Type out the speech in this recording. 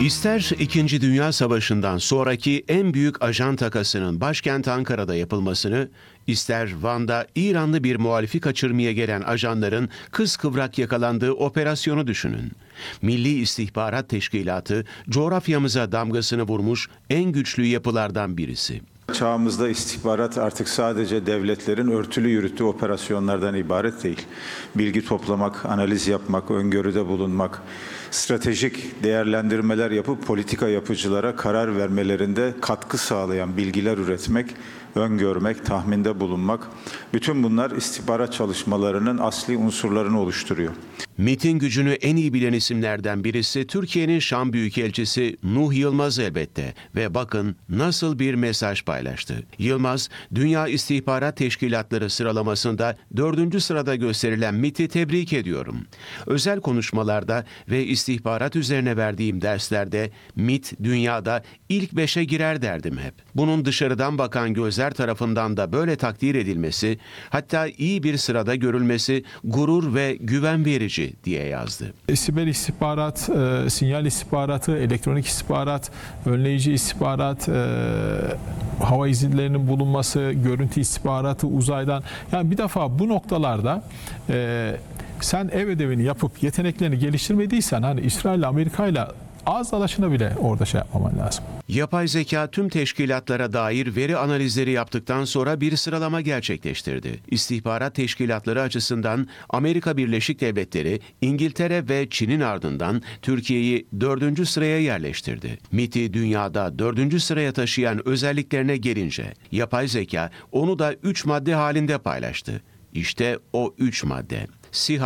İster İkinci Dünya Savaşı'ndan sonraki en büyük ajan takasının başkent Ankara'da yapılmasını, ister Van'da İranlı bir muhalifi kaçırmaya gelen ajanların kıskıvrak yakalandığı operasyonu düşünün. Milli İstihbarat Teşkilatı coğrafyamıza damgasını vurmuş en güçlü yapılardan birisi. Çağımızda istihbarat artık sadece devletlerin örtülü yürüttüğü operasyonlardan ibaret değil. Bilgi toplamak, analiz yapmak, öngörüde bulunmak, stratejik değerlendirmeler yapıp politika yapıcılara karar vermelerinde katkı sağlayan bilgiler üretmek, öngörmek, tahminde bulunmak, bütün bunlar istihbarat çalışmalarının asli unsurlarını oluşturuyor. MİT'in gücünü en iyi bilen isimlerden birisi Türkiye'nin Şam Büyükelçisi Nuh Yılmaz elbette ve bakın nasıl bir mesaj paylaştı. Yılmaz, Dünya İstihbarat Teşkilatları sıralamasında 4. sırada gösterilen MİT'i tebrik ediyorum. Özel konuşmalarda ve istihbarat üzerine verdiğim derslerde MİT dünyada ilk 5'e girer derdim hep. Bunun dışarıdan bakan gözler tarafından da böyle takdir edilmesi, hatta iyi bir sırada görülmesi gurur ve güven verici diye yazdı. Siber istihbarat, sinyal istihbaratı, elektronik istihbarat, önleyici istihbarat, hava izinlerinin bulunması, görüntü istihbaratı uzaydan. Yani bir defa bu noktalarda sen ev ödevini yapıp yeteneklerini geliştirmediysen hani İsrail ile Amerika ile ağız dalaşına bile orada şey yapmaman lazım. Yapay zeka tüm teşkilatlara dair veri analizleri yaptıktan sonra bir sıralama gerçekleştirdi. İstihbarat teşkilatları açısından Amerika Birleşik Devletleri, İngiltere ve Çin'in ardından Türkiye'yi 4. sıraya yerleştirdi. MİT'i dünyada 4. sıraya taşıyan özelliklerine gelince, yapay zeka onu da 3 madde halinde paylaştı. İşte o 3 madde. SİHA